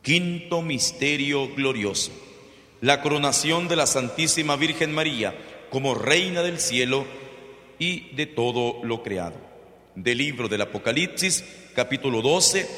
Quinto misterio glorioso: la coronación de la Santísima Virgen María como Reina del cielo y de todo lo creado. Del libro del Apocalipsis, capítulo 12,